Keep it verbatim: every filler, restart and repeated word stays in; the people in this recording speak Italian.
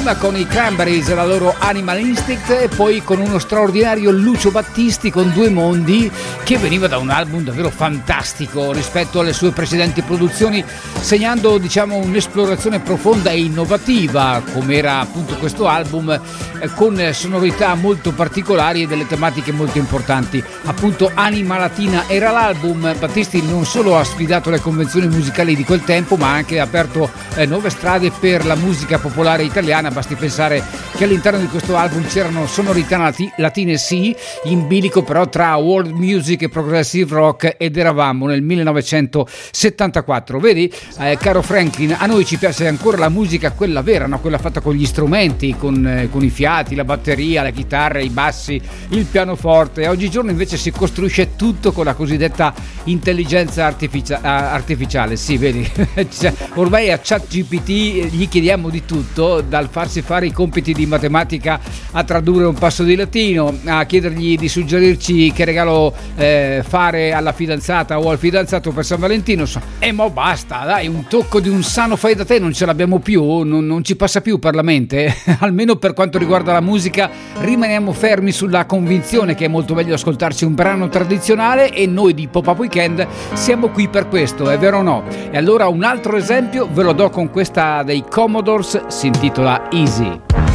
prima con i Cranberries e la loro Animal Instinct e poi con uno straordinario Lucio Battisti con Due Mondi, che veniva da un album davvero fantastico rispetto alle sue precedenti produzioni, segnando diciamo un'esplorazione profonda e innovativa come era appunto questo album, eh, con sonorità molto particolari e delle tematiche molto importanti. Appunto Anima Latina era l'album. Battisti non solo ha sfidato le convenzioni musicali di quel tempo, ma ha anche aperto eh, nuove strade per la musica popolare italiana. Basti pensare che all'interno di questo album c'erano sonorità lati- latine sì, in bilico però tra world music e progressive rock, ed eravamo nel millenovecentosettantaquattro. Vedi, eh, caro Franklin, a noi ci piace ancora la musica quella vera, no? Quella fatta con gli strumenti, con, eh, con i fiati, la batteria, la chitarra, i bassi, il pianoforte. Oggigiorno invece si costruisce tutto con la cosiddetta intelligenza artificia- artificiale. Sì, vedi, ormai a ChatGPT gli chiediamo di tutto, dal farsi fare i compiti di matematica a tradurre un passo di latino, a chiedergli di suggerirci che regalo eh, fare alla fidanzata o al fidanzato per San Valentino. E mo basta, dai, un tocco di un sano fai da te non ce l'abbiamo più, non, non ci passa più per la mente. Almeno per quanto riguarda la musica rimaniamo fermi sulla convinzione che è molto meglio ascoltarsi un brano tradizionale, e noi di Pop-Up Weekend siamo qui per questo, è vero o no? E allora un altro esempio ve lo do con questa dei Commodores, si intitola Easy.